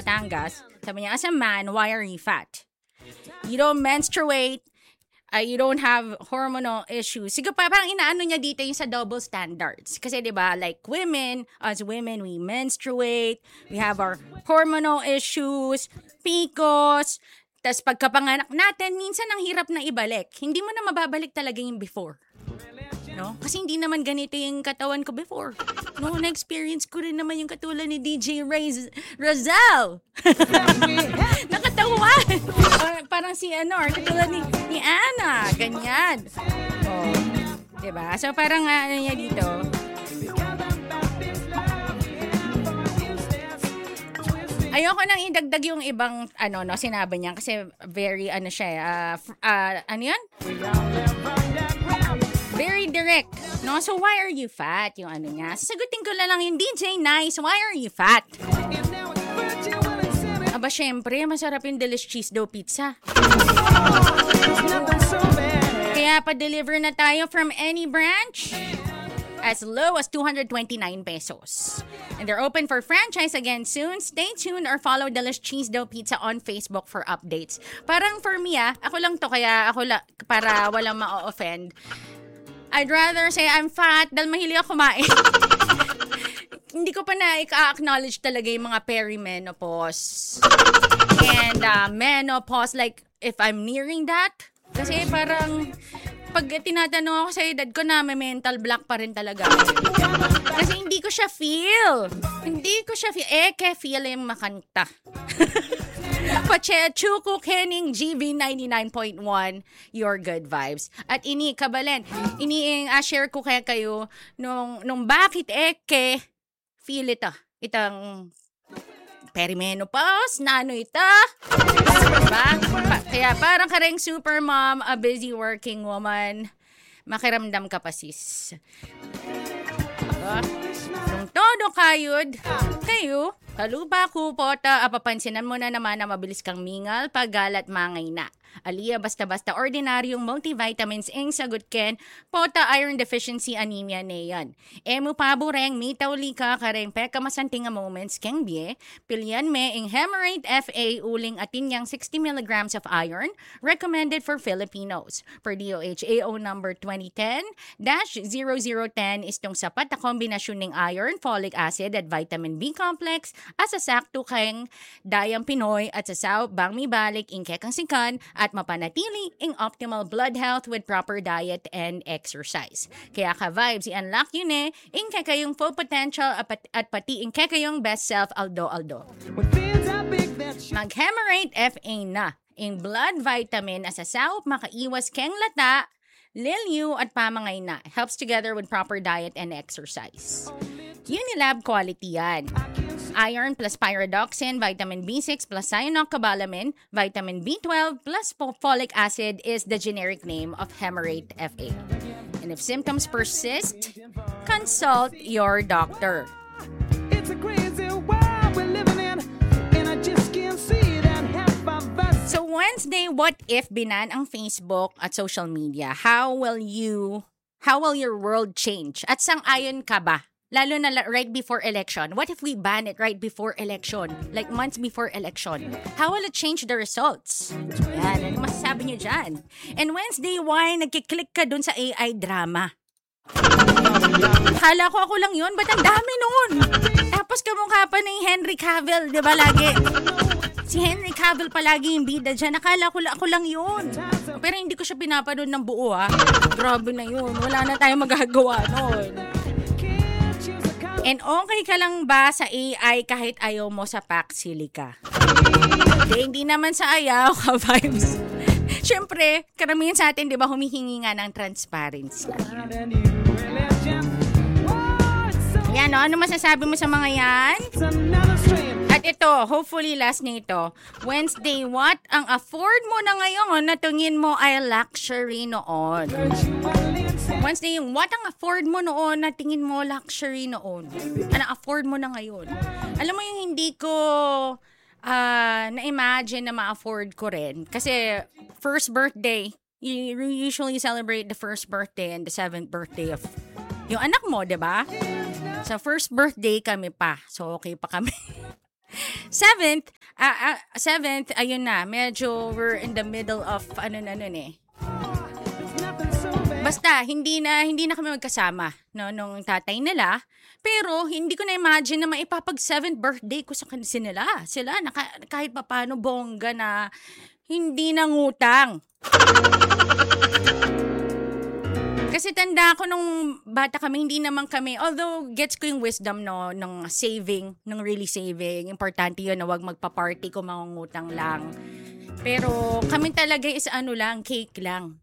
Batangas. Sabi niya, as a man, why are you fat? You don't menstruate. You don't have hormonal issues. Siguro parang inaano niya dito yung sa double standards. Kasi 'di ba, like as women, we menstruate, we have our hormonal issues, PCOS, tas pagkapanganak natin, minsan ang hirap na ibalik. Hindi mo na mababalik talaga yung before. No? Kasi hindi naman ganito yung katawan ko before. No, na-experience ko rin naman yung katulad ni DJ Razel. Nakatawan. Parang si katulad ni Anna. Ganyan. Oh. Diba? So, parang niya dito. Ayoko nang idagdag yung ibang, sinabi niya. Kasi very, siya, ano yan? Very direct, no? So, why are you fat? Yung niya. Sasagutin ko lang yung DJ Nice, why are you fat? Aba, syempre, masarap yung Delish Cheese Dough Pizza. Kaya pa-deliver na tayo from any branch as low as 229 pesos. And they're open for franchise again soon. Stay tuned or follow Delish Cheese Dough Pizza on Facebook for updates. Parang for me, ako lang to, kaya para walang ma-offend. I'd rather say I'm fat dahil mahilig ako kumain. Hindi ko pa na i-acknowledge talaga yung mga perimenopause and menopause, like if I'm nearing that. Kasi parang pag tinatanong ako sa edad ko na, may mental block pa rin talaga. Kasi hindi ko siya feel. Feel yung makanta. Pachechuko Kening GB 99.1 Your Good Vibes. At kabalen, share ko kaya kayo nung bakit feel itang perimenopause, na ita. Diba? Kaya parang kareng super mom, a busy working woman, makiramdam ka pa sis. Diba? Kung todo kayo, kalupa ko, pota, papansinan mo na naman na mabilis kang mingal, paggalat mangay na. Aliya basta-basta ordinaryong multivitamins ing sagot ken, pota iron deficiency anemia neyan. Emu paboreng mitaw lika kareng peka masanting moments keng bie, pilyan me ing Hemorrhoid FA uling atinyang 60 mg of iron, recommended for Filipinos. Per DOHAO number 2010-0010 istong sapat na kombinasyon ng iron, folic acid at vitamin B complex as sa sakto keng dayang Pinoy at sa sao bang mibalik ing kekang sikan at mapanatili ing optimal blood health with proper diet and exercise. Kaya ka-vibes, i-unlock yun ing kekayong full potential at pati ing kekayong best self aldo. Mag-Hemorrhoid FA na, ing blood vitamin asasaup makaiwas keng lata, lilyu at pamangay na. Helps together with proper diet and exercise. Unilab quality yan. Iron plus pyridoxine, vitamin B6 plus cyanocobalamin, vitamin B12 plus folic acid is the generic name of Hemorrhoid FA. And if symptoms persist, consult your doctor. It's a crazy world we're living in, and I just can't see that half of us. So Wednesday, what if binan ang Facebook at social media? How will your world change? At sang-ayon ka ba? Lalo na right before election. What if we ban it right before election? Like months before election. How will it change the results? Yan, ano masasabi nyo dyan? And Wednesday, why nagkiklik ka dun sa AI drama? Kala ko ako lang yun, ba't ang dami nun? Tapos kamukha pa ni Henry Cavill, di ba lagi? Si Henry Cavill palagi yung bida dyan. Nakala ko ako lang yun. Pero hindi ko siya pinapanood ng buo Grabe na yun. Wala na tayong magagawa nun. And okay ka lang ba sa AI kahit ayaw mo sa Paxili ka? Hindi naman sa ayaw ka, vibes. Siyempre, karamihan sa atin, di ba, humihingi nga ng transparency. Yan, ano masasabi mo sa mga yan? At ito, hopefully last na ito. Wednesday, what ang afford mo na ngayon na tingin mo ay luxury noon? Wednesday, yung what ang afford mo noon na tingin mo luxury noon? Ano afford mo na ngayon? Alam mo yung hindi ko na-imagine na ma-afford ko rin. Kasi first birthday, you usually celebrate the first birthday and the 7th birthday of yung anak mo, diba? Sa first birthday kami pa. So, okay pa kami. Seventh, ayun na, medyo we're in the middle of Basta, hindi na kami magkasama, no, nung tatay nila. Pero, hindi ko na-imagine na maipapag 7th birthday ko sa kanila. Sila, kahit papano bongga na hindi nangutang. Kasi tanda ko nung bata kami, hindi naman kami, although gets ko yung wisdom, no, ng saving, ng really saving. Importante yun na wag magpa-party kung mangungutang lang. Pero, kami talaga is cake lang.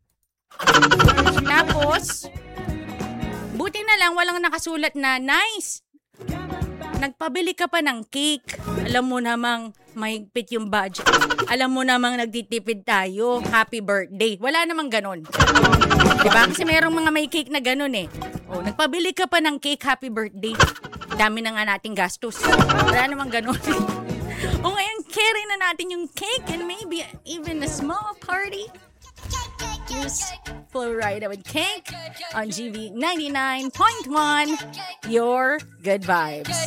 Tapos, buti na lang walang nakasulat na nice. Nagpabili ka pa ng cake. Alam mo namang mahigpit yung budget. Alam mo namang nagtitipid tayo. Happy birthday. Wala namang ganun. Diba? Kasi merong mga may cake na ganun eh. Nagpabili ka pa ng cake, happy birthday. Dami na nga nating gastos. Wala namang ganun. Ngayon, carry na natin yung cake and maybe even a small party. Use Florida with Cake on GV 99.1, your good vibes.